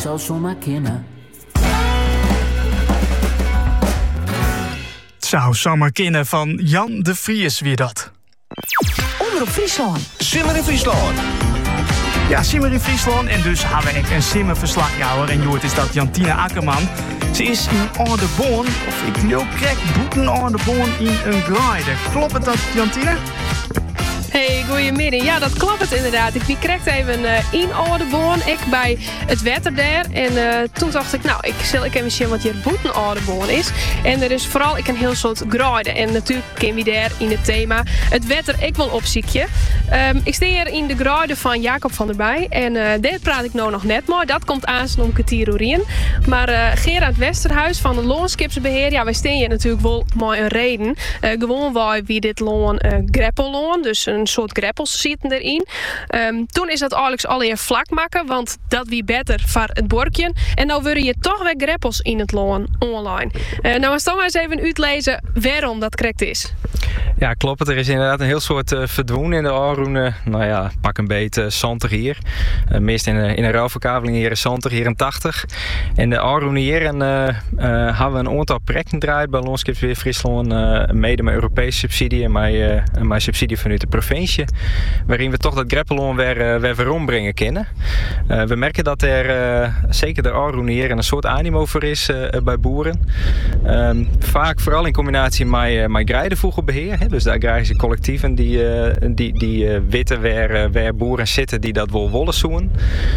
zou zomaar kennen. Het zou zomaar kennen van Jan de Vries weer dat. Omroep Friesland. Simmer in Friesland. Ja, Simmer in Friesland en dus hebben we een simmerverslagjouwer. En joh, is dat Jantine Akkerman. Ze is in Oudeborn, of ik wil correct, boeten Oudeborn in een graide. Klopt het dat, Jantine? Hey, goeiemiddag. Ja, dat klopt het inderdaad. Ik kreeg even in Oudeborn, ik bij het wetter daar. En toen dacht ik, nou, ik zal even zien wat hier boeten Oudeborn is. En er is vooral een heel soort graiden. En natuurlijk kunnen we daar in het thema het wetter ik wel opziekje. Ik sta hier in de graiden van Jacob van der Bij. En daar praat ik nou nog net maar. Dat komt aan om kwartier. Maar Gerard Westerhuis van de Loonskipsbeheer, ja, wij staan hier natuurlijk wel maar een reden. Gewoon waar wie dit loon greppelloon, dus een soort greppels zitten erin. Toen is dat eigenlijk alweer vlak maken, want dat wie beter voor het borkje. En nou willen je toch weer greppels in het loon online. Nou, eens dan maar eens even uitlezen waarom dat correct is. Ja, klopt. Er is inderdaad een heel soort verdwoen in de Aroen. Nou ja, pak een beetje zantig hier. Meest in een ruilverkaveling hier is zantig, hier een 80. En de Aroen hier hebben we een aantal projecten draait bij Loonskipsbeheer Friesland. Mede met Europese subsidie en mijn subsidie vanuit de provincie. Waarin we toch dat greppelloon weer ombrengen kunnen. We merken dat er zeker de Aroen hier een soort animo voor is bij boeren. Vaak vooral in combinatie met greidevogelbeheer. Dus de agrarische collectieven die witten waar boeren zitten die dat wel willen zoeken.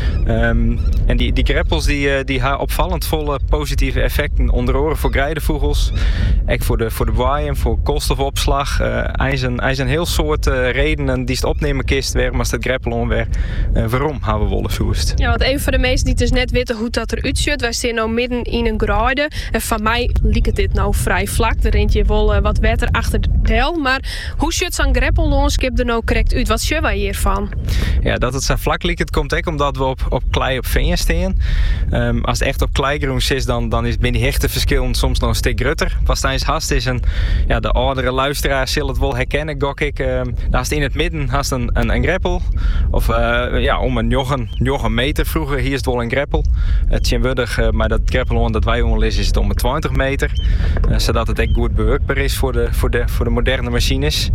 En die greppels die hebben opvallend volle positieve effecten onder andere voor greidevogels. Ook voor de waaien, voor koolstofopslag. Hij is een heel soort redenen die het opnemen kist waarom als dat greppelon weer waarom hebben we willen zoest. Ja, want even voor de mensen die dus net weten hoe dat eruit ziet. Wij staan nou midden in een graide. En van mij liep dit nou vrij vlak. Er rent je wel wat wetter achter de del. Maar hoe ziet zo'n greppelloonskip er nou correct uit? Wat zien wij hiervan? Ja, dat het zo vlak liep, het komt ook omdat we op klei op veen staan. Als het echt op kleigroen is, dan is binnen die hechte verschillen soms nog een stuk grutter. Pas tijdens hast is de oudere luisteraars zullen het wel herkennen, gok ik. Daar is in het midden hast een greppel. Of om een joggen meter vroeger, hier is het wel een greppel. Het is maar dat greppelhoorn dat wij onlezen is het om 20 meter. Zodat het echt goed bewerkbaar is voor de moderne machines.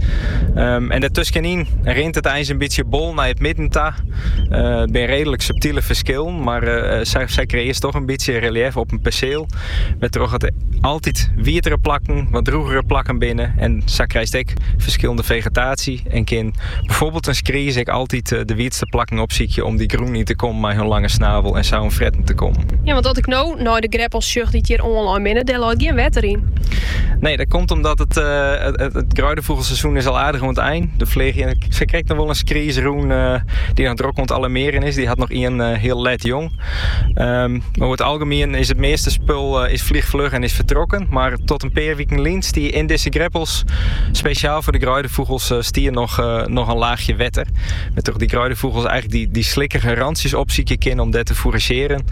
En daartussenin rint het ijs een beetje bol naar het midden toe. Het zijn redelijk subtiele verschillen, maar zij creëert toch een beetje relief op een perceel. Met toch altijd wietere plakken, wat droegere plakken binnen. En zij krijgt ook verschillende vegetatie. En kan bijvoorbeeld een skries ik altijd de wietste plakken opziekje om die groen niet te komen met hun lange snavel en zou een fretten te komen. Ja, want dat ik nou de greppels zucht die hier online binnen, daar laat geen wetter in. Nee, dat komt omdat het gruidevogelseizoen is al aardig aan het eind. Ze krijgt nog wel een skries-roen die aan het rok alarmeren is. Die had nog een heel let jong. Maar over het algemeen is het meeste spul is vliegvlug en is vertrokken. Maar tot een paar weken links die in deze greppels, speciaal voor de gruidevogels, stier nog een laagje wetter. Met toch die gruidevogels eigenlijk die slikkige randjes opzieken kunnen om dat te fourageren.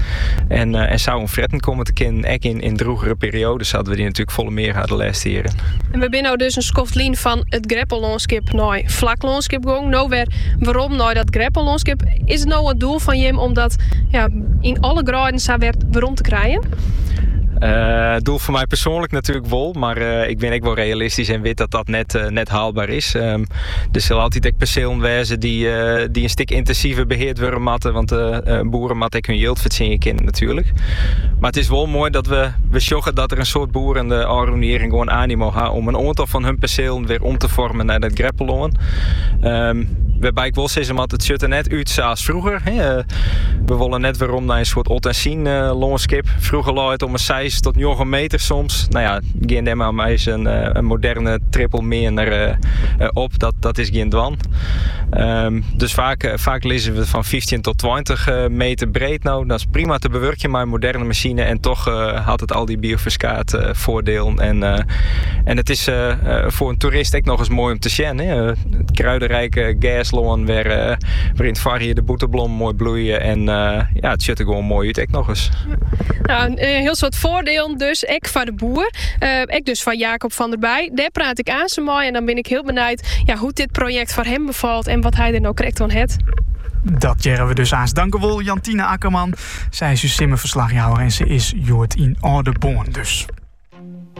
En zou een fretten komen te kennen, ook in droegere periodes hadden we die natuurlijk volle meer hadden les hier. En we zijn nou dus een skoftlien van het greppelloonskip naar vlakloonskip gaan. Nou waarom naar dat greppelloonskip? Is het nou het doel van Jim om dat in alle graden zo weer waarom te krijgen? Het doel voor mij persoonlijk natuurlijk wel, maar ik ben ook wel realistisch en weet dat dat net haalbaar is. Er zullen altijd ook percelen wezen die een stuk intensiever beheerd worden moeten, want boeren moeten ook hun yield verzinnen kunnen natuurlijk. Maar het is wel mooi dat we zorgen dat er een soort boeren de Aroeniering gewoon animo hebben om een aantal van hun percelen weer om te vormen naar dat greppelloon. Waarbij ik wil zeggen, dat het ziet er net uit zoals vroeger. We willen net weer om naar een soort ot en zien loonskip. Vroeger lag het om een 6 tot 9 meter soms. Nou ja, geen demmer maar is een moderne triple meer op. Dat is geen dwan. Dus vaak lezen we van 15 tot 20 meter breed. Nou, dat is prima te bewerken met een moderne machine. En toch had het al die biofiscaat voordelen. En het is voor een toerist ook nog eens mooi om te zien. Het kruidenrijke gasloon waarin het varieerde boeteblom mooi bloeien. En het ziet er gewoon mooi uit ook nog eens. Nou, een heel soort voordeel dus. Ik van de boer. Ik dus van Jacob van der Bij. Daar praat ik aan zo mooi. En dan ben ik heel benieuwd hoe dit project voor hem bevalt. En wat hij er nou correct van heeft. Dat jaren we dus aan. Dank u wel, Jantine Akkerman. Zij is uw simmerverslagjouwer en ze is Joort in Oude Boorn dus.